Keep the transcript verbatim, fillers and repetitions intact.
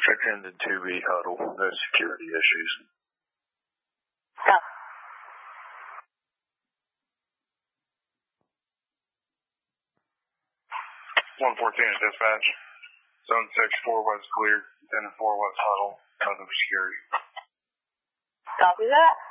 Attended to B huddle. No security issues. Stop. one fourteen at dispatch. Zone six, four West cleared. Ten and four West huddle. Nothing for security. Copy that.